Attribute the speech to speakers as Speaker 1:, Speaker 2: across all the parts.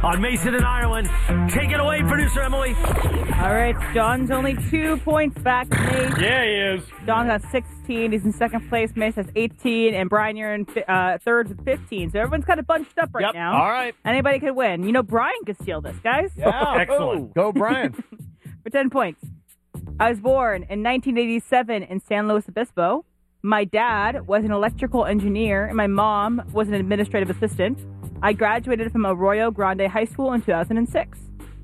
Speaker 1: on Mason and Ireland. Take it away, producer Emily.
Speaker 2: All right, John's only 2 points back. Mace.
Speaker 3: Yeah, he is.
Speaker 2: John has 16. He's in second place. Mace has 18. And Brian, you're in third with 15. So everyone's kind of bunched up right now.
Speaker 3: All right.
Speaker 2: Anybody could win. You know, Brian could steal this, guys.
Speaker 3: Yeah. Excellent. Go, Brian.
Speaker 2: For 10 points. I was born in 1987 in San Luis Obispo. My dad was an electrical engineer, and my mom was an administrative assistant. I graduated from Arroyo Grande High School in 2006.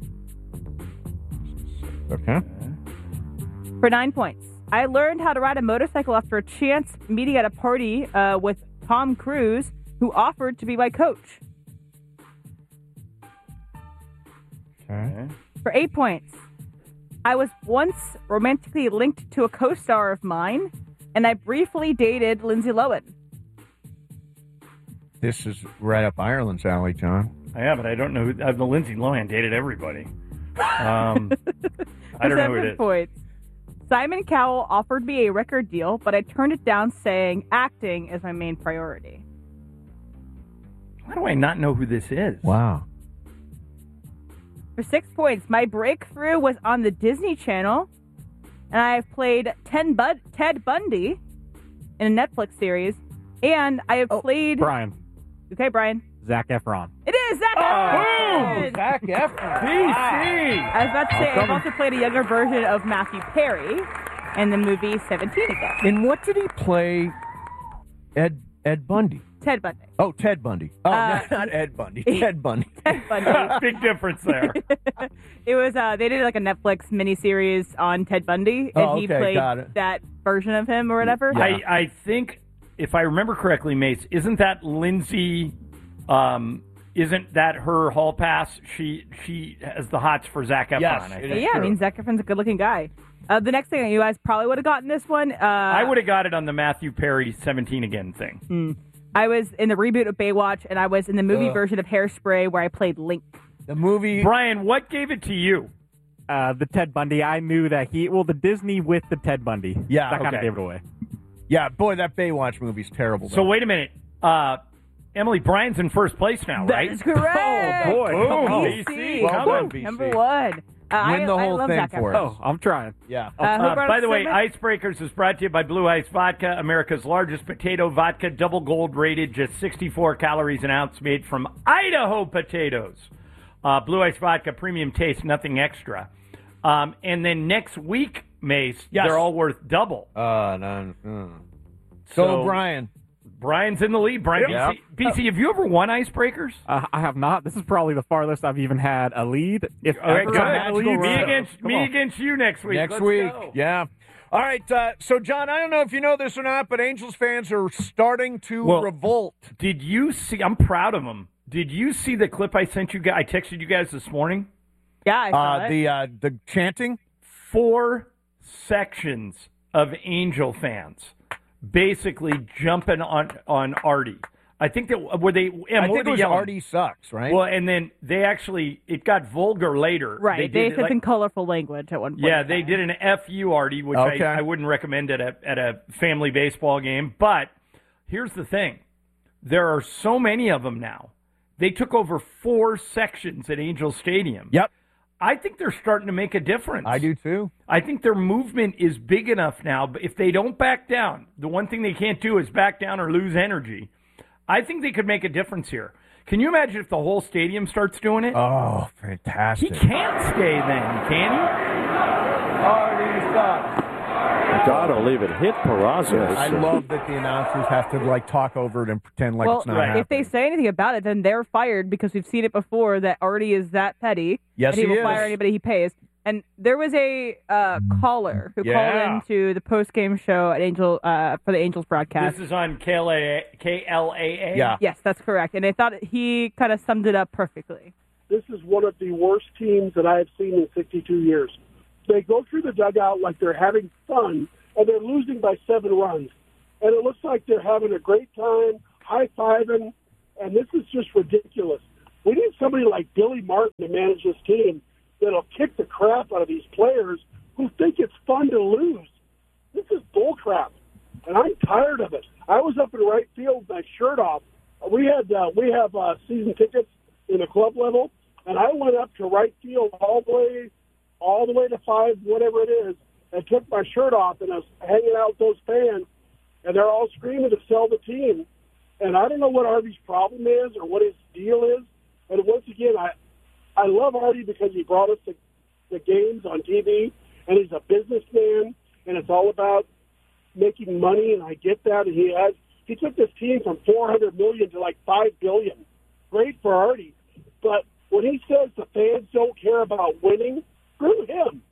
Speaker 3: Okay.
Speaker 2: For 9 points. I learned how to ride a motorcycle after a chance meeting at a party with Tom Cruise, who offered to be my coach.
Speaker 3: Okay.
Speaker 2: For 8 points. I was once romantically linked to a co-star of mine, and I briefly dated Lindsay Lohan.
Speaker 3: This is right up Ireland's alley, John.
Speaker 4: Yeah, but I don't know who. The Lindsay Lohan dated everybody. I don't know who it is.
Speaker 2: Points. Simon Cowell offered me a record deal, but I turned it down, saying acting is my main priority.
Speaker 4: Why do I not know who this is?
Speaker 3: Wow.
Speaker 2: For 6 points, my breakthrough was on the Disney Channel, and I have played Ted Bundy in a Netflix series, and I have played...
Speaker 5: Brian.
Speaker 2: Okay, Brian.
Speaker 5: Zac Efron.
Speaker 2: It is Zac Efron!
Speaker 3: Boom! Zac Efron.
Speaker 4: PC!
Speaker 2: I was about to say, I've also played a younger version of Matthew Perry in the movie 17 again.
Speaker 3: And what did he play? Ed Bundy.
Speaker 2: Ted Bundy.
Speaker 3: Oh, Ted Bundy. Oh, not Ed Bundy. Ted Bundy.
Speaker 2: Ted Bundy.
Speaker 4: Big difference there.
Speaker 2: It was, they did like a Netflix miniseries on Ted Bundy, and he played that version of him or whatever.
Speaker 4: Yeah. I think, if I remember correctly, Mace, isn't that Lindsay, isn't that her hall pass? She has the hots for Zac Efron,
Speaker 3: yes,
Speaker 4: I think.
Speaker 2: Yeah, I mean, Zac Efron's a good-looking guy. The next thing, you guys probably would have gotten this one.
Speaker 4: I would have got it on the Matthew Perry 17 again thing.
Speaker 2: I was in the reboot of Baywatch, and I was in the movie version of Hairspray where I played Link.
Speaker 3: The movie...
Speaker 4: Brian, what gave it to you?
Speaker 5: The Ted Bundy. I knew that the Disney with the Ted Bundy.
Speaker 3: Yeah,
Speaker 5: that kind of gave it away.
Speaker 3: Yeah, boy, that Baywatch movie's terrible.
Speaker 4: So wait a minute. Emily, Brian's in first place now, right?
Speaker 2: That is correct.
Speaker 3: Oh, boy.
Speaker 4: Boom,
Speaker 2: BC.
Speaker 4: BC.
Speaker 3: Well
Speaker 4: Come
Speaker 3: done,
Speaker 4: on.
Speaker 3: BC.
Speaker 2: Number one.
Speaker 3: Win the
Speaker 2: I
Speaker 3: whole
Speaker 2: love
Speaker 3: thing
Speaker 2: Zac
Speaker 3: for
Speaker 2: Efron.
Speaker 3: us.
Speaker 5: Oh, I'm trying.
Speaker 3: Yeah.
Speaker 4: By the way, Icebreakers is brought to you by Blue Ice Vodka, America's largest potato vodka, double gold rated, just 64 calories an ounce, made from Idaho potatoes. Blue Ice Vodka, premium taste, nothing extra. And then next week, Mace, they're all worth double.
Speaker 3: So, Brian.
Speaker 4: Brian's in the lead. Brian,
Speaker 3: Yep.
Speaker 4: BC, have you ever won Icebreakers?
Speaker 5: I have not. This is probably the farthest I've even had a lead. If
Speaker 4: All right,
Speaker 5: ever
Speaker 4: good.
Speaker 5: I had a lead.
Speaker 4: Me against you next week.
Speaker 3: Next
Speaker 4: Let's
Speaker 3: week,
Speaker 4: go.
Speaker 3: yeah. All right, so John, I don't know if you know this or not, but Angels fans are starting to revolt.
Speaker 4: Did you see? I'm proud of them. Did you see the clip I sent you guys? I texted you guys this morning.
Speaker 2: Yeah, I saw it.
Speaker 3: The chanting.
Speaker 4: 4 sections of Angel fans basically jumping on Artie. I think that I think
Speaker 3: it was Artie sucks, right?
Speaker 4: Well, and then it got vulgar later.
Speaker 2: Right, they said some colorful language at one point.
Speaker 4: Yeah, they did an FU Artie, which I wouldn't recommend at a family baseball game. But here's the thing. There are so many of them now. They took over 4 sections at Angel Stadium.
Speaker 3: Yep.
Speaker 4: I think they're starting to make a difference.
Speaker 3: I do too.
Speaker 4: I think their movement is big enough now. But if they don't back down, the one thing they can't do is back down or lose energy. I think they could make a difference here. Can you imagine if the whole stadium starts doing it?
Speaker 3: Oh, fantastic.
Speaker 4: He can't stay then, can he?
Speaker 3: Artie sucks.
Speaker 6: Gotta leave it. Hit Peraza.
Speaker 3: I love that the announcers have to talk over it and pretend like it's not happening.
Speaker 2: If they say anything about it, then they're fired because we've seen it before that Artie is that petty.
Speaker 3: Yes,
Speaker 2: and he will
Speaker 3: is.
Speaker 2: fire anybody he pays. And there was a caller who called into the post-game show at Angel for the Angels broadcast.
Speaker 4: This is on KLAA?
Speaker 3: Yeah.
Speaker 2: Yes, that's correct. And I thought he kind of summed it up perfectly.
Speaker 7: This is one of the worst teams that I have seen in 62 years. They go through the dugout like they're having fun, and they're losing by 7 runs. And it looks like they're having a great time, high-fiving, and this is just ridiculous. We need somebody like Billy Martin to manage this team that'll kick the crap out of these players who think it's fun to lose. This is bullcrap, and I'm tired of it. I was up in right field with my shirt off. We have season tickets in the club level. And I went up to right field all the way to 5, whatever it is, and took my shirt off, and I was hanging out with those fans, and they're all screaming to sell the team. And I don't know what Artie's problem is or what his deal is. And once again, I love Artie because he brought us the games on TV, and he's a businessman, and it's all about making money, and I get that. And he took this team from $400 million to like $5 billion. Great for Artie. But when he says the fans don't care about winning, screw him.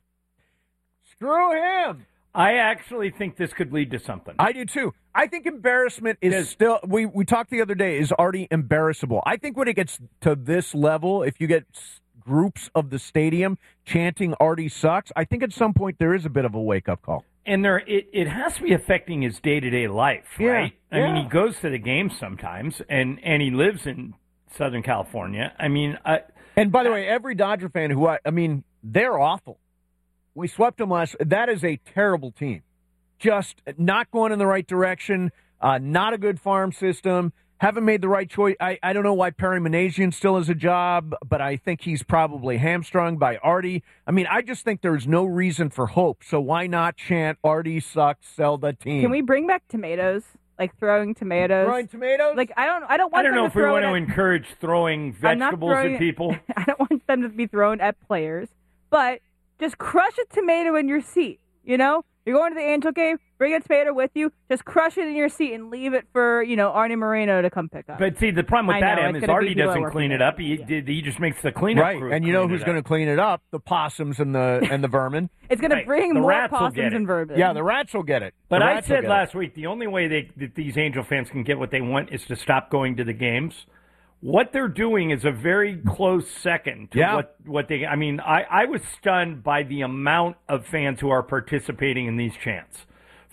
Speaker 3: Screw him.
Speaker 4: I actually think this could lead to something.
Speaker 3: I do too. I think embarrassment is still. We talked the other day. Is Artie embarrassable? I think when it gets to this level, if you get groups of the stadium chanting "Artie sucks," I think at some point there is a bit of a wake up call.
Speaker 4: And it has to be affecting his day-to-day life, right?
Speaker 3: Yeah.
Speaker 4: I mean, he goes to the games sometimes, and he lives in Southern California. I mean,
Speaker 3: and by the way, every Dodger fan they're awful. We swept them last. That is a terrible team. Just not going in the right direction. Not a good farm system. Haven't made the right choice. I don't know why Perry Manassian still has a job, but I think he's probably hamstrung by Artie. I mean, I just think there's no reason for hope. So why not chant Artie sucks, sell the team?
Speaker 2: Can we bring back tomatoes? Like throwing tomatoes?
Speaker 3: Throwing tomatoes?
Speaker 2: Like I don't want
Speaker 4: I don't
Speaker 2: them
Speaker 4: know
Speaker 2: to
Speaker 4: if we
Speaker 2: throw
Speaker 4: want
Speaker 2: it
Speaker 4: to
Speaker 2: at,
Speaker 4: encourage throwing vegetables at people.
Speaker 2: I don't want them to be thrown at players, but just crush a tomato in your seat, you know? You're going to the Angel game, bring a tomato with you, just crush it in your seat and leave it for, Arnie Moreno to come pick up.
Speaker 4: But see, the problem with that, Em, is Artie doesn't clean it up.
Speaker 2: Yeah.
Speaker 4: He just makes the cleanup
Speaker 3: right.
Speaker 4: crew.
Speaker 3: And you know who's going to clean it up? The possums and the vermin.
Speaker 2: It's going to bring
Speaker 4: The
Speaker 2: more
Speaker 4: rats will get
Speaker 2: possums
Speaker 4: it.
Speaker 2: and vermin.
Speaker 3: Yeah, the rats will get it.
Speaker 4: But I said last week, the only way that these Angel fans can get what they want is to stop going to the games. What they're doing is a very close second to what they. I mean, I was stunned by the amount of fans who are participating in these chants.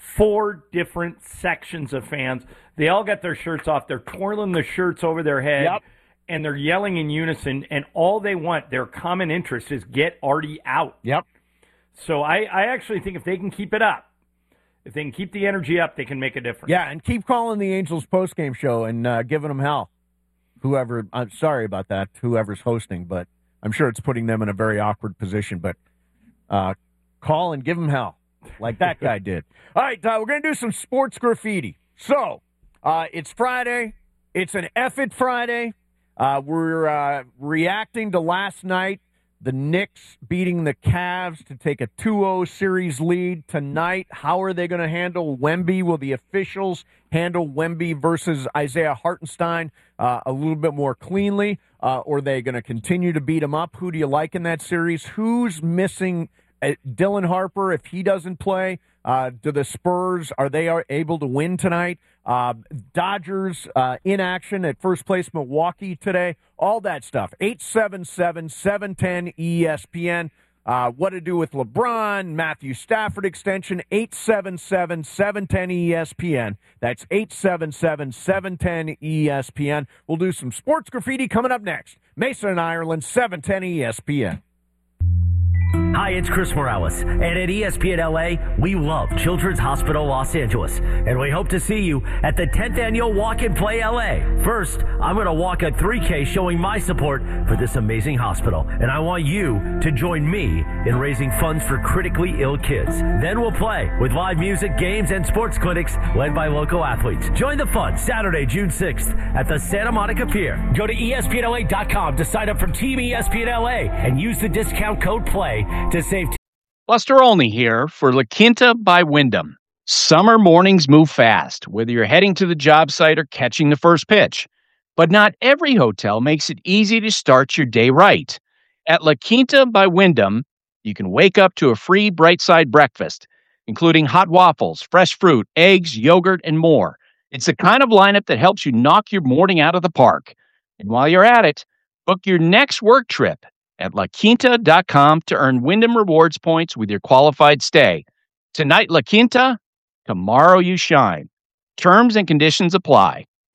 Speaker 4: 4 different sections of fans. They all got their shirts off. They're twirling the shirts over their head, and they're yelling in unison. And all they want, their common interest, is get Artie out.
Speaker 3: Yep.
Speaker 4: So I actually think if they can keep it up, if they can keep the energy up, they can make a difference.
Speaker 3: Yeah, and keep calling the Angels postgame show and giving them hell. I'm sorry about that, whoever's hosting, but I'm sure it's putting them in a very awkward position. But call and give them hell, like that guy did. All right, we're going to do some sports graffiti. So, it's Friday. It's an F-It Friday. We're reacting to last night, the Knicks beating the Cavs to take a 2-0 series lead tonight. How are they going to handle Wemby? Will the officials handle Wemby versus Isaiah Hartenstein a little bit more cleanly? Or are they going to continue to beat him up? Who do you like in that series? Who's missing Dylan Harper if he doesn't play? Do the Spurs, are they able to win tonight? Dodgers in action at first place Milwaukee today. All that stuff. 877-710-ESPN. What to do with LeBron, Matthew Stafford extension, 877-710-ESPN. That's 877-710-ESPN. We'll do some sports graffiti coming up next. Mason and Ireland, 710-ESPN.
Speaker 1: Hi, it's Chris Morales, and at ESPN LA, we love Children's Hospital Los Angeles, and we hope to see you at the 10th Annual Walk and Play LA. First, I'm going to walk a 3K showing my support for this amazing hospital, and I want you to join me in raising funds for critically ill kids. Then we'll play with live music, games, and sports clinics led by local athletes. Join the fun Saturday, June 6th at the Santa Monica Pier. Go to ESPNLA.com to sign up for Team ESPN LA and use the discount code PLAY to save.
Speaker 8: Buster Olney here for La Quinta by Wyndham. Summer mornings move fast, whether you're heading to the job site or catching the first pitch. But not every hotel makes it easy to start your day right. At La Quinta by Wyndham, you can wake up to a free Bright Side breakfast, including hot waffles, fresh fruit, eggs, yogurt, and more. It's the kind of lineup that helps you knock your morning out of the park. And while you're at it, book your next work trip at LaQuinta.com to earn Wyndham Rewards points with your qualified stay. Tonight, La Quinta, tomorrow you shine. Terms and conditions apply.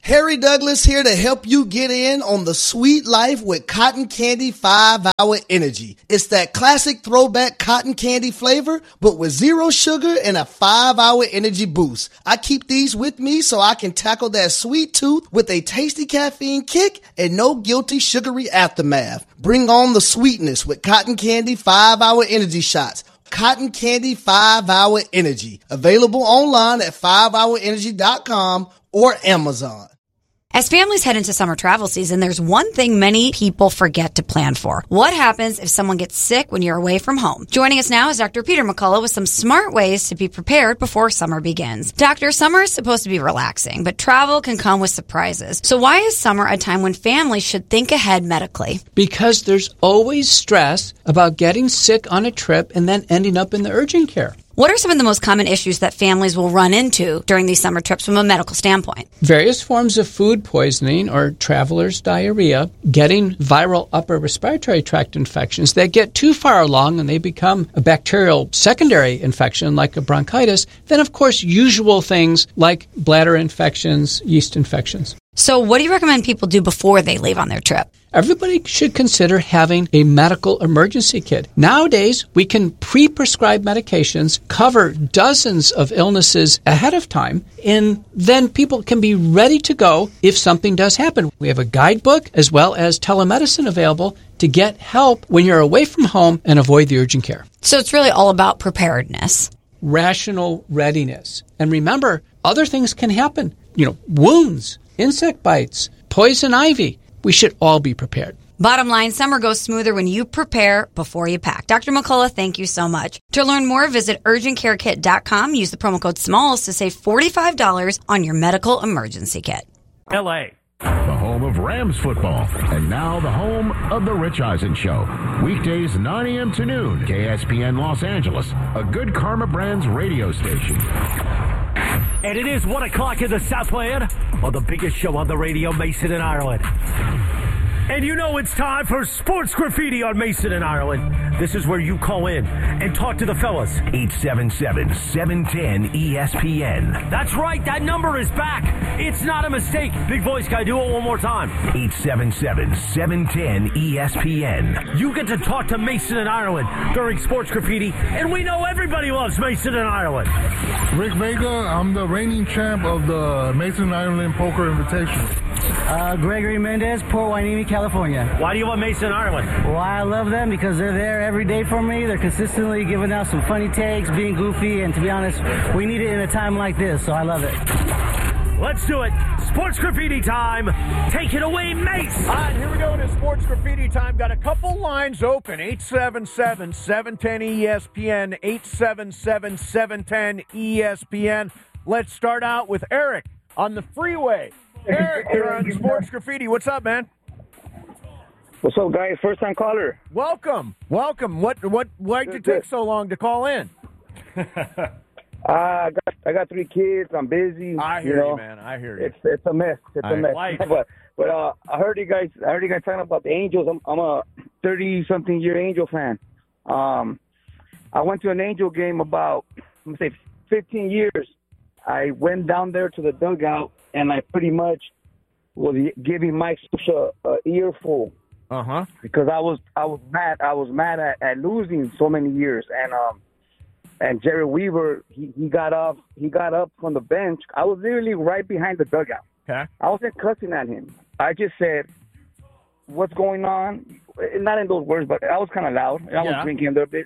Speaker 9: Harry Douglas here to help you get in on the sweet life with Cotton Candy 5-Hour Energy. It's that classic throwback cotton candy flavor, but with 0 sugar and a 5-hour energy boost. I keep these with me so I can tackle that sweet tooth with a tasty caffeine kick and no guilty sugary aftermath. Bring on the sweetness with Cotton Candy 5-Hour Energy Shots. Cotton Candy 5-Hour Energy. Available online at 5hourenergy.com or Amazon.
Speaker 10: As families head into summer travel season, there's one thing many people forget to plan for. What happens if someone gets sick when you're away from home? Joining us now is Dr. Peter McCullough with some smart ways to be prepared before summer begins. Doctor, summer is supposed to be relaxing, but travel can come with surprises. So why is summer a time when families should think ahead medically?
Speaker 11: Because there's always stress about getting sick on a trip and then ending up in the urgent care.
Speaker 10: What are some of the most common issues that families will run into during these summer trips from a medical standpoint?
Speaker 11: Various forms of food poisoning or traveler's diarrhea, getting viral upper respiratory tract infections that get too far along and they become a bacterial secondary infection like a bronchitis. Then, of course, usual things like bladder infections, yeast infections.
Speaker 10: So what do you recommend people do before they leave on their trip?
Speaker 11: Everybody should consider having a medical emergency kit. Nowadays, we can pre-prescribe medications, cover dozens of illnesses ahead of time, and then people can be ready to go if something does happen. We have a guidebook as well as telemedicine available to get help when you're away from home and avoid the urgent care.
Speaker 10: So it's really all about preparedness.
Speaker 11: Rational readiness. And remember, other things can happen. Wounds, insect bites, poison ivy. We should all be prepared.
Speaker 10: Bottom line, summer goes smoother when you prepare before you pack. Dr. McCullough, thank you so much. To learn more, visit urgentcarekit.com. Use the promo code SMALLS to save $45 on your medical emergency kit.
Speaker 4: L.A.
Speaker 12: The home of Rams football. And now the home of The Rich Eisen Show. Weekdays 9 a.m. to noon. KSPN Los Angeles. A Good Karma Brands radio station.
Speaker 1: And it is 1 o'clock in the Southland on the biggest show on the radio, Mason and Ireland. And you know it's time for Sports Graffiti on Mason and Ireland. This is where you call in and talk to the fellas.
Speaker 12: 877-710-ESPN.
Speaker 1: That's right, that number is back. It's not a mistake. Big voice guy, do it one more time.
Speaker 12: 877-710-ESPN.
Speaker 1: You get to talk to Mason and Ireland during Sports Graffiti, and we know everybody loves Mason and Ireland.
Speaker 13: Rick Vega, I'm the reigning champ of the Mason and Ireland Poker Invitational.
Speaker 14: Gregory Mendez, Port Hueneme, California.
Speaker 1: Why do you love Mason and Ireland?
Speaker 14: Well, I love them because they're there every day for me. They're consistently giving out some funny takes, being goofy, and to be honest, we need it in a time like this, so I love it.
Speaker 1: Let's do it. Sports Graffiti time. Take it away, Mace.
Speaker 3: All right, here we go into Sports Graffiti time. Got a couple lines open. 877-710-ESPN. 877-710-ESPN. Let's start out with Eric on the freeway. Eric, you're on Sports Graffiti. What's up, man?
Speaker 15: What's up, guys? First time caller.
Speaker 3: Welcome. Why'd it take so long to call in?
Speaker 15: I got 3 kids. I'm busy.
Speaker 3: I hear you, man. I hear you.
Speaker 15: It's a mess. It's a mess. But I heard you guys talking about the Angels. I'm a 30-something year Angel fan. I went to an Angel game about 15 years. I went down there to the dugout, and I pretty much was giving Mike Scioscia an earful. Because I was mad. I was mad at losing so many years, and Jerry Weaver he got up from the bench. I was literally right behind the dugout.
Speaker 3: Okay.
Speaker 15: I wasn't cussing at him. I just said, "What's going on?" Not in those words, but I was kind of loud. I was drinking a little bit.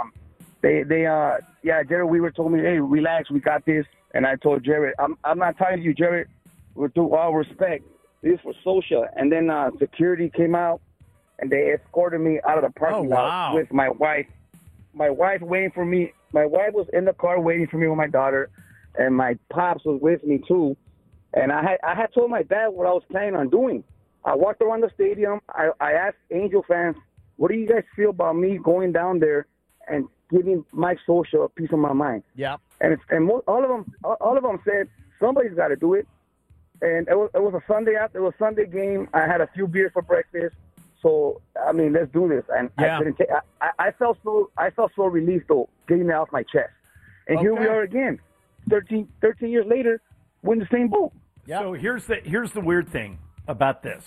Speaker 15: Jerry Weaver told me, "Hey, relax, we got this." And I told Jared, I'm not talking to you, Jared. With all respect, this is for Scioscia. And then security came out, and they escorted me out of the parking lot with my wife. My wife waiting for me. My wife was in the car waiting for me with my daughter, and my pops was with me too. And I had told my dad what I was planning on doing. I walked around the stadium. I asked Angel fans, what do you guys feel about me going down there and giving Mike Scioscia a piece of my mind?
Speaker 3: Yeah.
Speaker 15: And all of them said somebody's got to do it. And it was a Sunday Sunday game. I had a few beers for breakfast. So I mean, let's do this. And I felt so relieved though, getting it off my chest. And here we are again, 13 years later, we're in the same boat.
Speaker 4: So here's the weird thing about this.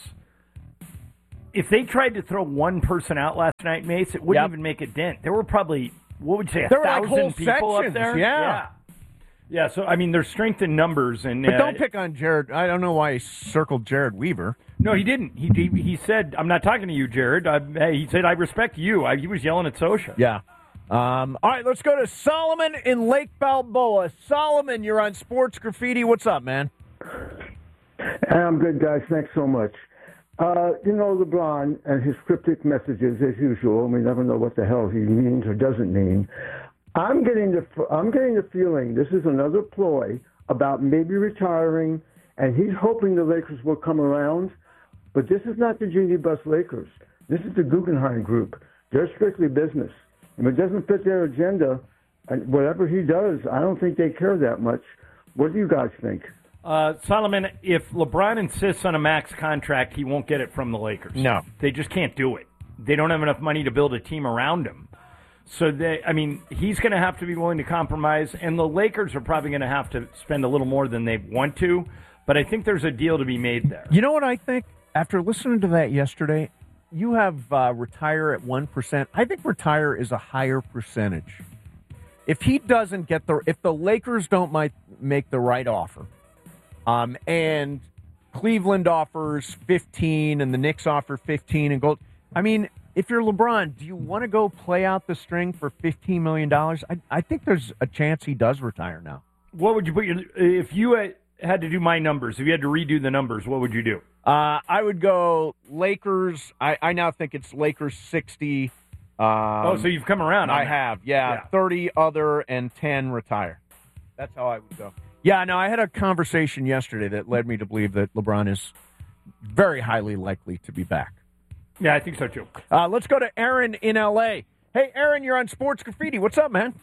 Speaker 4: If they tried to throw one person out last night, Mace, it wouldn't even make a dent. There were probably, what would you say,
Speaker 3: there were
Speaker 4: 1,000
Speaker 3: like whole
Speaker 4: people
Speaker 3: sections,
Speaker 4: up there? Yeah, so, I mean, there's strength in numbers. And
Speaker 3: but don't pick on Jared. I don't know why he circled Jared Weaver.
Speaker 4: No, he didn't. He said, I'm not talking to you, Jared. He said, I respect you. He was yelling at Sosha.
Speaker 3: Yeah. All right, let's go to Solomon in Lake Balboa. Solomon, you're on Sports Graffiti. What's up, man?
Speaker 16: I'm good, guys. Thanks so much. LeBron and his cryptic messages, as usual. We never know what the hell he means or doesn't mean. I'm getting the feeling this is another ploy about maybe retiring, and he's hoping the Lakers will come around. But this is not the Genie Bus Lakers. This is the Guggenheim Group. They're strictly business. If it doesn't fit their agenda, and whatever he does, I don't think they care that much. What do you guys think?
Speaker 4: Solomon, if LeBron insists on a max contract, he won't get it from the Lakers.
Speaker 3: No.
Speaker 4: They just can't do it. They don't have enough money to build a team around him. So, he's going to have to be willing to compromise, and the Lakers are probably going to have to spend a little more than they want to, but I think there's a deal to be made there.
Speaker 3: You know what I think? After listening to that yesterday, you have retire at 1%. I think retire is a higher percentage. If he doesn't get if the Lakers don't make the right offer, and Cleveland offers 15 and the Knicks offer 15 and gold, if you're LeBron, do you want to go play out the string for $15 million? I think there's a chance he does retire now.
Speaker 4: What would you put if you had to do my numbers, if you had to redo the numbers, what would you do?
Speaker 3: I would go Lakers. I now think it's Lakers 60.
Speaker 4: So you've come around on
Speaker 3: I
Speaker 4: that.
Speaker 3: have, yeah. 30 other and 10 retire. That's how I would go. Yeah, no, I had a conversation yesterday that led me to believe that LeBron is very highly likely to be back.
Speaker 4: Yeah, I think so, too.
Speaker 3: Let's go to Aaron in L.A. Hey, Aaron, you're on Sports Graffiti. What's up, man?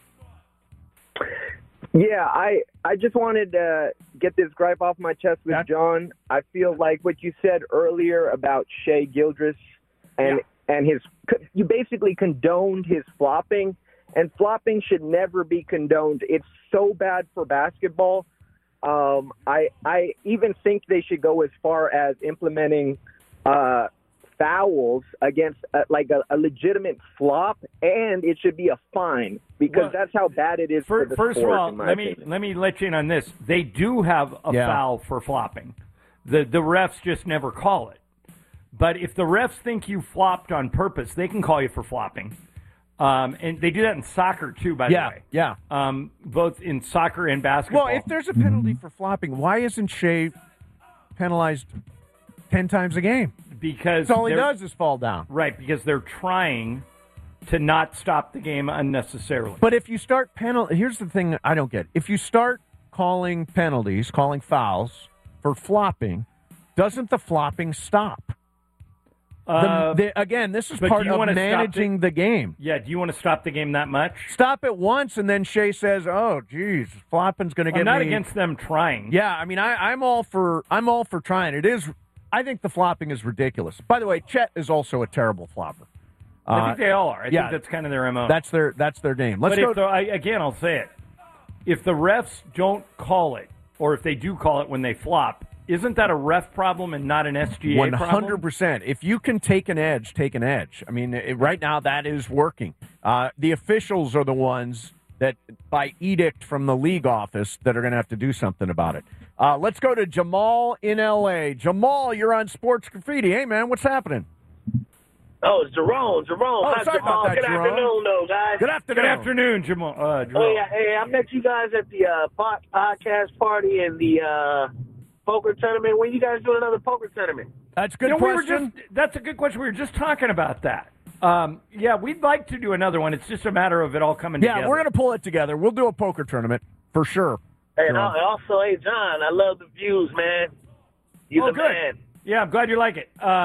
Speaker 17: Yeah, I just wanted to get this gripe off my chest with John. I feel like what you said earlier about Shai Gilgeous and you basically condoned his flopping, and flopping should never be condoned. It's so bad for basketball. I even think they should go as far as implementing fouls against a legitimate flop, and it should be a fine because that's how bad it is for the
Speaker 4: First
Speaker 17: sport,
Speaker 4: of all,
Speaker 17: in my
Speaker 4: let
Speaker 17: opinion.
Speaker 4: me let you in on this. They do have a foul for flopping. The refs just never call it. But if the refs think you flopped on purpose, they can call you for flopping. And they do that in soccer, too, by the way.
Speaker 3: Yeah.
Speaker 4: Both in soccer and basketball.
Speaker 3: Well, if there's a penalty for flopping, why isn't Shea penalized 10 times a game?
Speaker 4: Because
Speaker 3: that's all he does is fall down.
Speaker 4: Right, because they're trying to not stop the game unnecessarily.
Speaker 3: But if you start here's the thing I don't get. If you start calling penalties, calling fouls for flopping, doesn't the flopping stop? Again, this is part of managing the game.
Speaker 4: Yeah, do you want to stop the game that much?
Speaker 3: Stop it once, and then Shea says, "Oh, geez, flopping's going to get me."
Speaker 4: I'm not against them trying.
Speaker 3: Yeah, I'm all for trying. It is. I think the flopping is ridiculous. By the way, Chet is also a terrible flopper.
Speaker 4: I think they all are. I think that's kind of their MO.
Speaker 3: That's their game. Let's go.
Speaker 4: Again, I'll say it. If the refs don't call it, or if they do call it when they flop, isn't that a ref problem and not an SGA problem?
Speaker 3: 100%. If you can take an edge, take an edge. Right now that is working. The officials are the ones that, by edict from the league office, that are going to have to do something about it. Let's go to Jamal in L.A. Jamal, you're on Sports Graffiti. Hey, man, what's happening?
Speaker 18: Oh, it's Jerome.
Speaker 3: Oh,
Speaker 18: Hi,
Speaker 3: sorry
Speaker 18: Jamal.
Speaker 3: about that,
Speaker 18: Good
Speaker 3: Jerome.
Speaker 18: afternoon, though, guys.
Speaker 3: Good
Speaker 4: afternoon, Jamal.
Speaker 18: Oh, yeah. Hey, I met you guys at the podcast party and the poker tournament. When you guys doing another poker tournament?
Speaker 3: That's a good question.
Speaker 4: That's a good question. We were just talking about that. Yeah, we'd like to do another one. It's just a matter of it all coming together.
Speaker 3: Yeah, we're going to pull it together. We'll do a poker tournament for sure.
Speaker 18: Hey, and also, hey, John, I love the views, man. You're the
Speaker 4: good.
Speaker 18: man.
Speaker 4: Yeah, I'm glad you like it.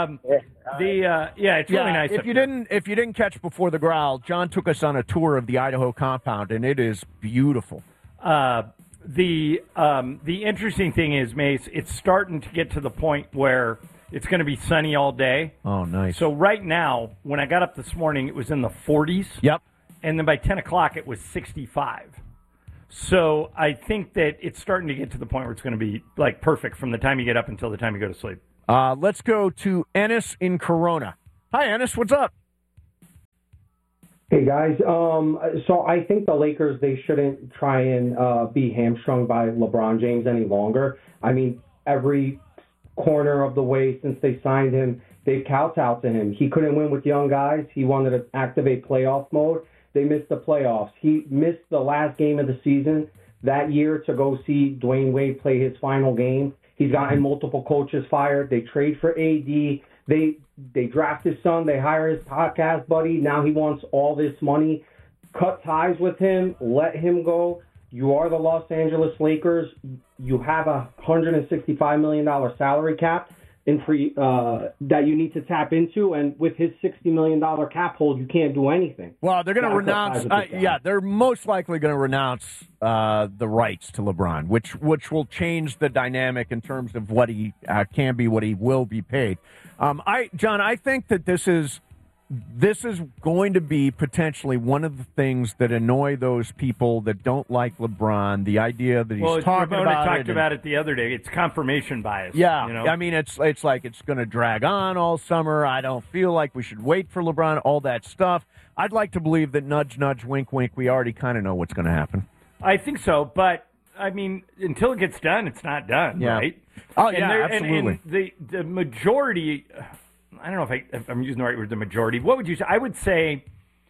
Speaker 4: It's really nice.
Speaker 3: If you didn't catch Before the Growl, John took us on a tour of the Idaho compound, and it is beautiful.
Speaker 4: The interesting thing is, Mace, it's starting to get to the point where it's going to be sunny all day.
Speaker 3: Oh, nice.
Speaker 4: So right now, when I got up this morning, it was in the 40s.
Speaker 3: Yep.
Speaker 4: And then by 10 o'clock, it was 65. So I think that it's starting to get to the point where it's going to be like perfect from the time you get up until the time you go to sleep.
Speaker 3: Let's go to Ennis in Corona. Hi, Ennis. What's up?
Speaker 19: Hey, guys. So I think the Lakers, they shouldn't try and be hamstrung by LeBron James any longer. I mean, every corner of the way since they signed him, they've kowtowed to him. He couldn't win with young guys. He wanted to activate playoff mode. They missed the playoffs. He missed the last game of the season that year to go see Dwayne Wade play his final game. He's gotten multiple coaches fired. They trade for AD. They draft his son. They hire his podcast buddy. Now he wants all this money. Cut ties with him. Let him go. You are the Los Angeles Lakers. You have a $165 million salary cap that you need to tap into, and with his $60 million cap hold, you can't do anything.
Speaker 3: Well, they're going to renounce. They're most likely going to renounce the rights to LeBron, which will change the dynamic in terms of what he can be, what he will be paid. John, I think that this is going to be potentially one of the things that annoy those people that don't like LeBron. The idea that he's talking about it.
Speaker 4: Talked about it the other day. It's confirmation bias.
Speaker 3: Yeah,
Speaker 4: you know?
Speaker 3: I mean, it's like it's going to drag on all summer. I don't feel like we should wait for LeBron. All that stuff. I'd like to believe that nudge, nudge, wink, wink. We already kind of know what's going to happen.
Speaker 4: I think so, but I mean, until it gets done, it's not done, right?
Speaker 3: Oh, yeah, absolutely.
Speaker 4: And the majority. I don't know if I'm using the right word, the majority. What would you say? I would say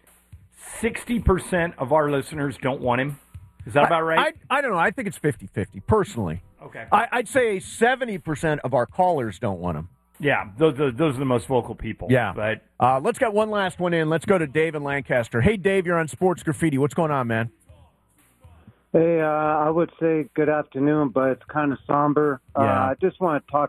Speaker 4: 60% of our listeners don't want him. Is that about right?
Speaker 3: I don't know. I think it's 50-50, personally.
Speaker 4: Okay.
Speaker 3: I'd say 70% of our callers don't want him.
Speaker 4: Yeah, those are the most vocal people.
Speaker 3: Yeah.
Speaker 4: But
Speaker 3: let's get one last one in. Let's go to Dave in Lancaster. Hey, Dave, you're on Sports Graffiti. What's going on, man?
Speaker 20: Hey, I would say good afternoon, but it's kind of somber. I just want to talk.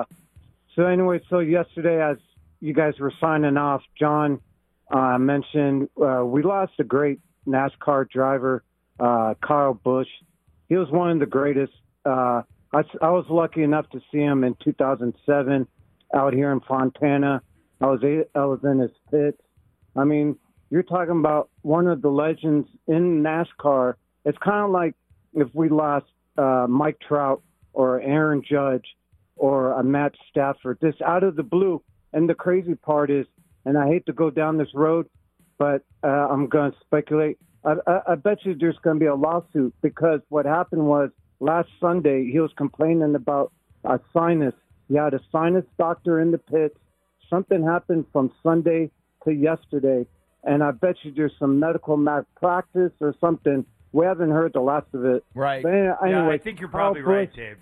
Speaker 20: So yesterday, as you guys were signing off, John mentioned we lost a great NASCAR driver, Kyle Busch. He was one of the greatest. I was lucky enough to see him in 2007 out here in Fontana. I was in his pits. I mean, you're talking about one of the legends in NASCAR. It's kind of like if we lost Mike Trout or Aaron Judge or a Matt Stafford, this out of the blue. And the crazy part is, and I hate to go down this road, but I'm going to speculate. I bet you there's going to be a lawsuit because what happened was last Sunday he was complaining about a sinus. He had a sinus doctor in the pits. Something happened from Sunday to yesterday, and I bet you there's some medical malpractice or something. We haven't heard the last of it.
Speaker 3: Right.
Speaker 20: But anyway,
Speaker 4: I think you're probably right, Dave.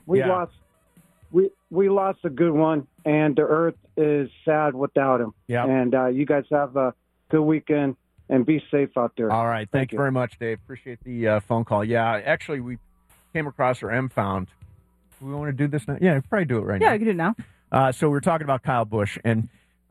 Speaker 20: We lost a good one, and the earth is sad without him.
Speaker 3: Yeah.
Speaker 20: And you guys have a good weekend, and be safe out there.
Speaker 3: All right. Thank you very much, Dave. Appreciate the phone call. Yeah, actually, we came across our M-Found. Do we want to do this now? Yeah, probably do it right now.
Speaker 2: Yeah, we can do it now.
Speaker 3: So we were talking about Kyle Busch, and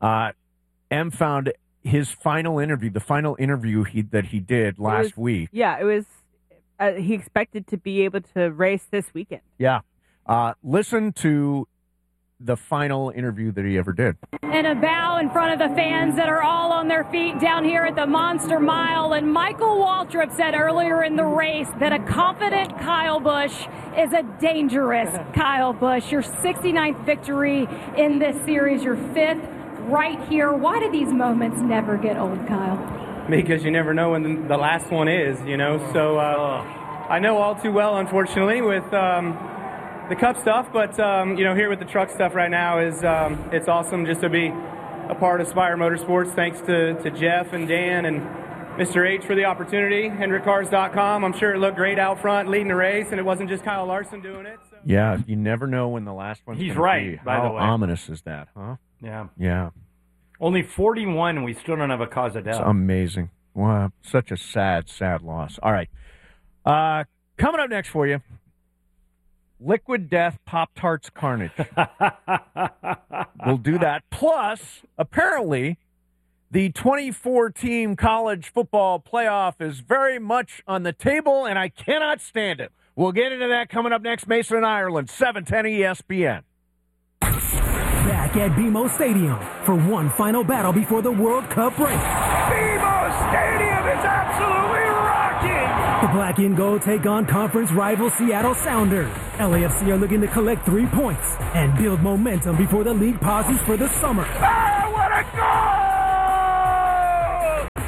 Speaker 3: M-Found his final interview, the final interview that he did last week.
Speaker 2: Yeah, it was. He expected to be able to race this weekend.
Speaker 3: Yeah. Listen to the final interview that he ever did.
Speaker 21: And a bow in front of the fans that are all on their feet down here at the Monster Mile. And Michael Waltrip said earlier in the race that a confident Kyle Busch is a dangerous Kyle Busch. Your 69th victory in this series, your 5th right here. Why do these moments never get old, Kyle?
Speaker 22: Because you never know when the last one is, you know. So I know all too well, unfortunately, with the Cup stuff, but here with the truck stuff right now is it's awesome just to be a part of Spire Motorsports. Thanks to Jeff and Dan and Mr. H for the opportunity. HendrickCars.com. I'm sure it looked great out front leading the race, and it wasn't just Kyle Larson doing it. So.
Speaker 3: Yeah, you never know when the last one's
Speaker 4: He's
Speaker 3: gonna
Speaker 4: right,
Speaker 3: be.
Speaker 4: by the way.
Speaker 3: How ominous is that, huh?
Speaker 4: Yeah.
Speaker 3: Yeah.
Speaker 4: Only 41, and we still don't have a cause of death.
Speaker 3: It's amazing. Wow, such a sad, sad loss. All right. Coming up next for you, Liquid Death Pop-Tarts Carnage. We'll do that. Plus, apparently, the 24-team college football playoff is very much on the table, and I cannot stand it. We'll get into that coming up next. Mason and Ireland, 710 ESPN.
Speaker 23: Back at BMO Stadium for one final battle before the World Cup break.
Speaker 24: BMO Stadium is absolutely rocking!
Speaker 23: The Black and Gold take on conference rival Seattle Sounders. LAFC are looking to collect 3 points and build momentum before the league pauses for the summer.
Speaker 5: Oh, what a goal!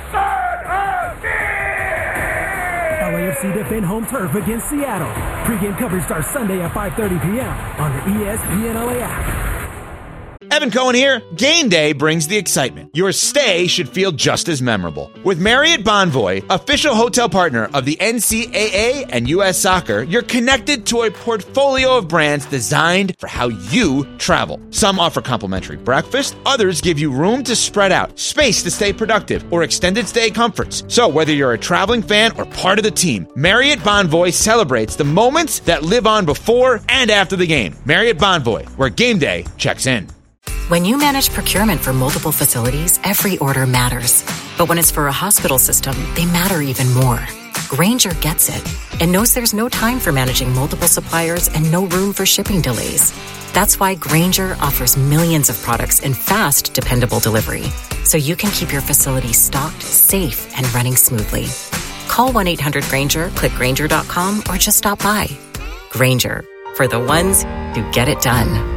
Speaker 23: LAFC defend home turf against Seattle. Pre-game coverage starts Sunday at 5:30 p.m. on the ESPN LA app.
Speaker 6: Evan Cohen here. Game day brings the excitement. Your stay should feel just as memorable. With Marriott Bonvoy, official hotel partner of the NCAA and U.S. Soccer, you're connected to a portfolio of brands designed for how you travel. Some offer complimentary breakfast, others give you room to spread out, space to stay productive, or extended stay comforts. So whether you're a traveling fan or part of the team, Marriott Bonvoy celebrates the moments that live on before and after the game. Marriott Bonvoy, where game day checks in.
Speaker 7: When you manage procurement for multiple facilities, every order matters. But when it's for a hospital system, they matter even more. Grainger gets it and knows there's no time for managing multiple suppliers and no room for shipping delays. That's why Grainger offers millions of products in fast, dependable delivery, so you can keep your facility stocked, safe, and running smoothly. Call 1-800-GRAINGER, click Grainger.com, or just stop by. Grainger, for the ones who get it done.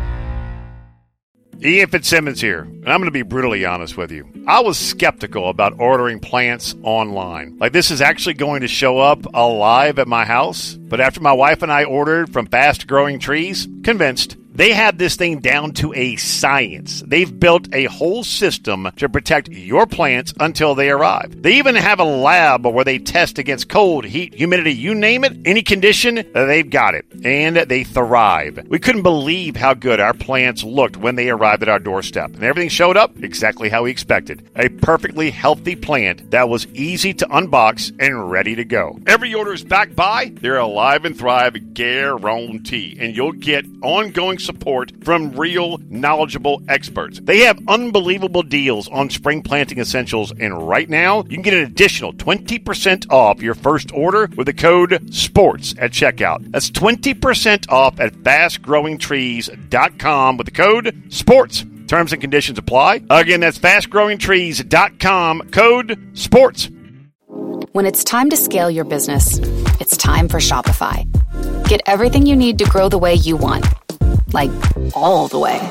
Speaker 24: Ian Fitzsimmons here, and I'm going to be brutally honest with you. I was skeptical about ordering plants online. Like, this is actually going to show up alive at my house. But after my wife and I ordered from Fast Growing Trees, convinced. They have this thing down to a science. They've built a whole system to protect your plants until they arrive. They even have a lab where they test against cold, heat, humidity, you name it, any condition, they've got it. And they thrive. We couldn't believe how good our plants looked when they arrived at our doorstep. And everything showed up exactly how we expected. A perfectly healthy plant that was easy to unbox and ready to go. Every order is backed by their Alive and Thrive guarantee. And you'll get ongoing support from real, knowledgeable experts. They have unbelievable deals on spring planting essentials, and right now, you can get an additional 20% off your first order with the code SPORTS at checkout. That's 20% off at fastgrowingtrees.com with the code SPORTS. Terms and conditions apply. Again, that's fastgrowingtrees.com, code SPORTS.
Speaker 25: When it's time to scale your business, it's time for Shopify. Get everything you need to grow the way you want. Like, all the way.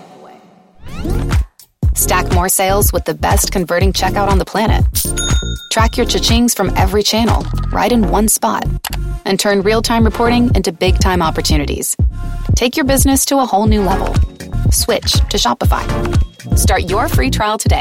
Speaker 25: Stack more sales with the best converting checkout on the planet. Track your cha-chings from every channel, right in one spot. And turn real-time reporting into big-time opportunities. Take your business to a whole new level. Switch to Shopify. Start your free trial today.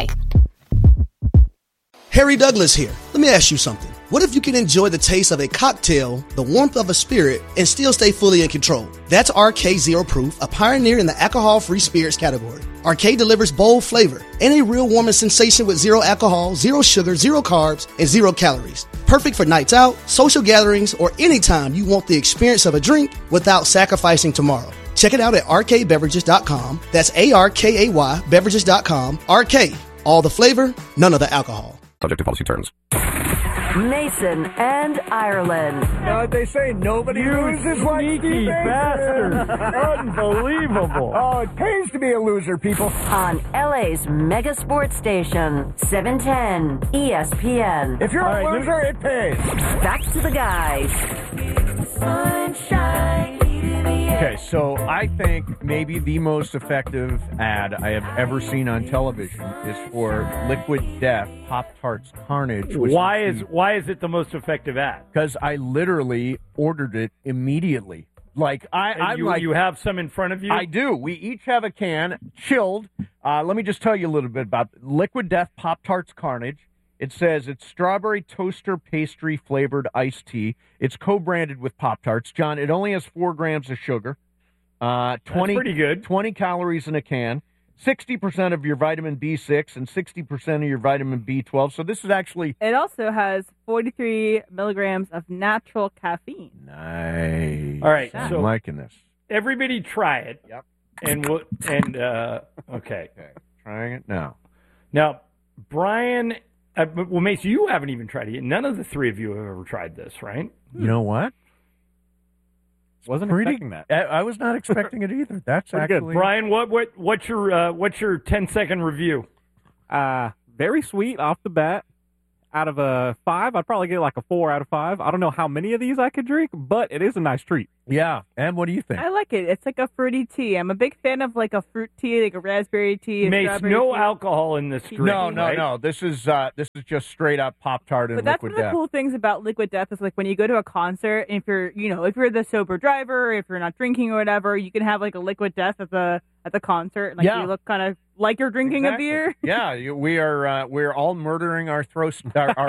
Speaker 9: Harry Douglas here. Let me ask you something. What if you can enjoy the taste of a cocktail, the warmth of a spirit, and still stay fully in control? That's RK Zero Proof, a pioneer in the alcohol-free spirits category. RK delivers bold flavor and a real warming sensation with zero alcohol, zero sugar, zero carbs, and zero calories. Perfect for nights out, social gatherings, or anytime you want the experience of a drink without sacrificing tomorrow. Check it out at rkbeverages.com. That's ARKAY beverages.com. RK, all the flavor, none of the alcohol.
Speaker 26: Subject to policy terms.
Speaker 27: Mason and Ireland.
Speaker 3: You know what they say? Nobody loses like
Speaker 27: sneaky
Speaker 3: bastard. Unbelievable. Oh, it pays to be a loser, people.
Speaker 27: On LA's mega sports station, 710 ESPN.
Speaker 3: If you're a loser, it pays.
Speaker 27: Back to the guys. Sunshine.
Speaker 3: Okay, so I think maybe the most effective ad I have ever seen on television is for Liquid Death Pop-Tarts Carnage.
Speaker 4: Why is it the most effective ad?
Speaker 3: Because I literally ordered it immediately. Like
Speaker 4: you have some in front of you?
Speaker 3: I do. We each have a can, chilled. Let me just tell you a little bit about Liquid Death Pop-Tarts Carnage. It says it's strawberry toaster pastry flavored iced tea. It's co-branded with Pop-Tarts. John, it only has 4 grams of sugar. 20,
Speaker 4: That's pretty good.
Speaker 3: 20 calories in a can. 60% of your vitamin B6 and 60% of your vitamin B12. So this is actually...
Speaker 2: It also has 43 milligrams of natural caffeine.
Speaker 3: Nice.
Speaker 4: All right.
Speaker 3: I'm
Speaker 4: so
Speaker 3: liking this.
Speaker 4: Everybody try it.
Speaker 3: Yep.
Speaker 4: Okay.
Speaker 3: Trying it now.
Speaker 4: Now, Brian... well, Mason, you haven't even tried it yet. None of the three of you have ever tried this, right?
Speaker 3: You know what?
Speaker 28: Wasn't expecting that.
Speaker 3: I was not expecting it either. That's
Speaker 28: pretty
Speaker 3: actually
Speaker 28: good.
Speaker 4: Brian, what's your 10-second review?
Speaker 28: Very sweet off the bat. out of a 5, I'd probably get like a 4 out of 5. I don't know how many of these I could drink, but it is a nice treat.
Speaker 3: Yeah. And what do you think?
Speaker 2: I like it. It's like a fruity tea. I'm a big fan of like a fruit tea, like a raspberry tea.
Speaker 4: Mace, no alcohol in this drink.
Speaker 3: No. This is just straight up Pop-Tart and
Speaker 2: But that's
Speaker 3: Liquid
Speaker 2: one of the
Speaker 3: Death.
Speaker 2: cool things about Liquid Death is like when you go to a concert, and if you're the sober driver, if you're not drinking or whatever, you can have like a Liquid Death at the concert. Like you look kind of like you're drinking a beer.
Speaker 3: Yeah, we're all murdering our thirst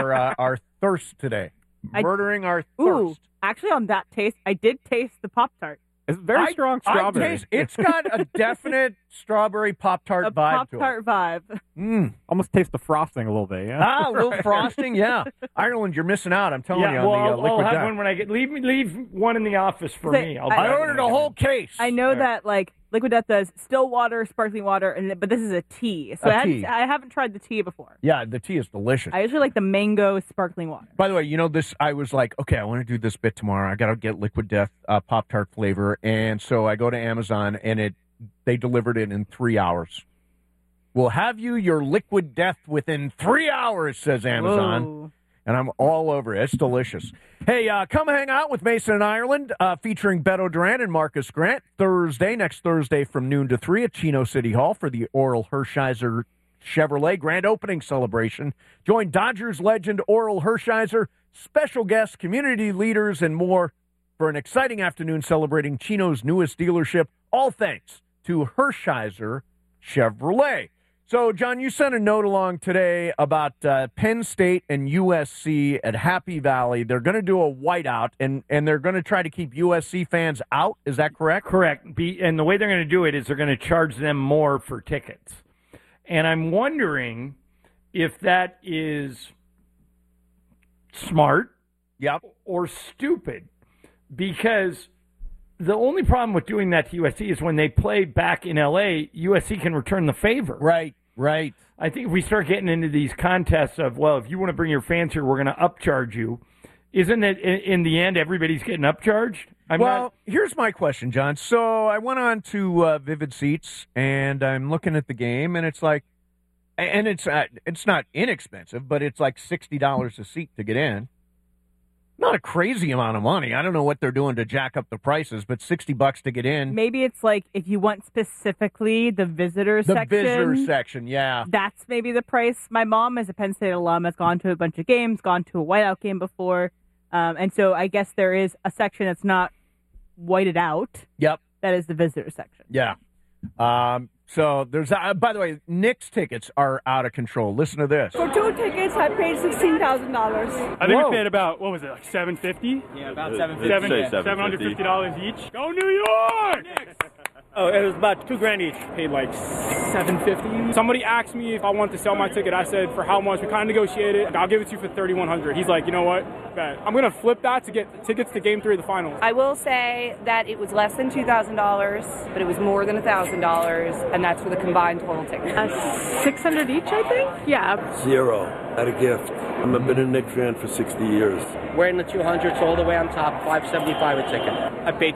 Speaker 3: today. Murdering our thirst.
Speaker 2: Ooh, actually, on that taste, I did taste the Pop-Tart.
Speaker 28: It's very strong strawberry.
Speaker 3: It's got a definite strawberry Pop-Tart vibe to it.
Speaker 2: Pop-Tart vibe.
Speaker 28: Almost taste the frosting a little bit, yeah.
Speaker 3: A little frosting, yeah. Ireland, you're missing out. I'm telling you on the Liquid
Speaker 4: I'll have
Speaker 3: Death.
Speaker 4: one when I get. Leave one in the office for me.
Speaker 3: I ordered a whole case.
Speaker 2: I know that like Liquid Death does still water, sparkling water, but this is a tea. So I haven't tried the tea before.
Speaker 3: Yeah, the tea is delicious.
Speaker 2: I usually like the mango sparkling water.
Speaker 3: By the way, this, I was like, okay, I want to do this bit tomorrow. I got to get Liquid Death Pop-Tart flavor. And so I go to Amazon, and they delivered it in 3 hours. We'll have you your Liquid Death within 3 hours, says Amazon.
Speaker 2: Whoa.
Speaker 3: And I'm all over it. It's delicious. Hey, come hang out with Mason in Ireland, featuring Beto Duran and Marcus Grant, next Thursday from noon to 3 at Chino City Hall for the Oral Hershiser Chevrolet grand opening celebration. Join Dodgers legend Oral Hershiser, special guests, community leaders, and more for an exciting afternoon celebrating Chino's newest dealership, all thanks to Hershiser Chevrolet. So, John, you sent a note along today about Penn State and USC at Happy Valley. They're going to do a whiteout, and they're going to try to keep USC fans out. Is that correct?
Speaker 4: Correct. And the way they're going to do it is they're going to charge them more for tickets. And I'm wondering if that is smart or stupid, because the only problem with doing that to USC is when they play back in L.A., USC can return the favor.
Speaker 3: Right.
Speaker 4: I think if we start getting into these contests of, well, if you want to bring your fans here, we're going to upcharge you, isn't it in the end everybody's getting upcharged?
Speaker 3: Here's my question, John. So I went on to Vivid Seats, and I'm looking at the game, and it's like, and it's not inexpensive, but it's like $60 a seat to get in. Not a crazy amount of money. I don't know what they're doing to jack up the prices, but $60 to get in.
Speaker 2: Maybe it's like if you want specifically the visitor section.
Speaker 3: The visitor section, yeah.
Speaker 2: That's maybe the price. My mom is a Penn State alum, has gone to a bunch of games, gone to a whiteout game before. And so I guess there is a section that's not whited out.
Speaker 3: Yep.
Speaker 2: That is the visitor section.
Speaker 3: Yeah. So there's, by the way, Knicks tickets are out of control. Listen to this.
Speaker 5: For 2 tickets, I paid $16,000.
Speaker 8: I think we paid about, what was it, like $750?
Speaker 5: Yeah, about $750.
Speaker 8: $750 each. Go New York! Oh, it was about $2,000 each. Paid like $750. Somebody asked me if I wanted to sell my ticket. I said, for how much? We kind of negotiated. I'll give it to you for $3,100. He's like, you know what? Bet. I'm going to flip that to get tickets to Game 3 of the finals.
Speaker 10: I will say that it was less than $2,000, but it was more than $1,000, and that's for the combined total ticket.
Speaker 5: $600 each, I think? Yeah.
Speaker 11: 0. At a gift. I've been a Knicks fan for 60 years.
Speaker 12: We're in the 200s all the way on top, $575 a ticket.
Speaker 13: I paid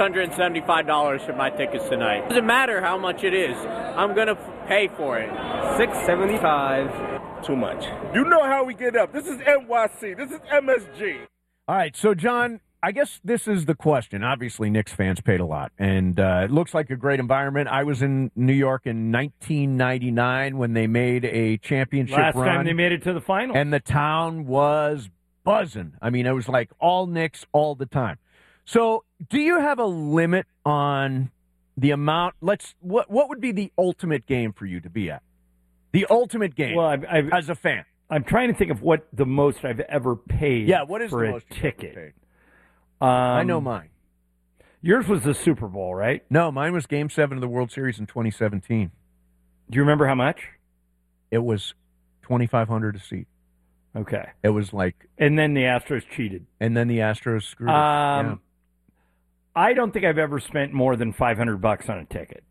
Speaker 13: $675 for my tickets tonight. Doesn't matter how much it is. I'm going to pay for it.
Speaker 11: $675. Too much.
Speaker 14: You know how we get up. This is NYC. This is MSG.
Speaker 3: All right, so, John, I guess this is the question. Obviously, Knicks fans paid a lot, and it looks like a great environment. I was in New York in 1999 when they made a championship
Speaker 4: run.
Speaker 3: Last
Speaker 4: time they made it to the finals.
Speaker 3: And the town was buzzing. I mean, it was like all Knicks all the time. So do you have a limit on the amount? What would be the ultimate game for you to be at? The ultimate game as a fan.
Speaker 4: I'm trying to think of what the most I've ever paid
Speaker 3: what is
Speaker 4: for
Speaker 3: the most
Speaker 4: a ticket.
Speaker 3: Paid? I know mine.
Speaker 4: Yours was the Super Bowl, right?
Speaker 3: No, mine was Game 7 of the World Series in 2017.
Speaker 4: Do you remember how much?
Speaker 3: It was $2,500 a seat.
Speaker 4: Okay.
Speaker 3: It was like...
Speaker 4: And then the Astros cheated.
Speaker 3: And then the Astros screwed us.
Speaker 4: I don't think I've ever spent more than $500 on a ticket.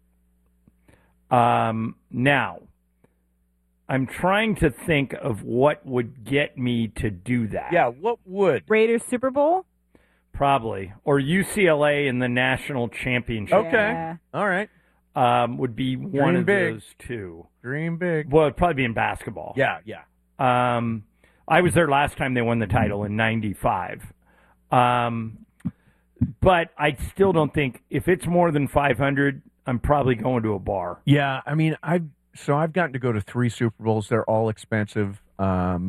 Speaker 4: Now, I'm trying to think of what would get me to do that.
Speaker 3: Yeah, what would?
Speaker 2: Raiders Super Bowl?
Speaker 4: Probably. Or UCLA in the national championship.
Speaker 3: Okay. Yeah. All right.
Speaker 4: Would be one of those two.
Speaker 3: Dream big.
Speaker 4: Well, it'd probably be in basketball.
Speaker 3: Yeah.
Speaker 4: I was there last time they won the title in '95. But I still don't think if it's more than 500, I'm probably going to a bar.
Speaker 3: Yeah, I mean, I've gotten to go to 3 Super Bowls. They're all expensive.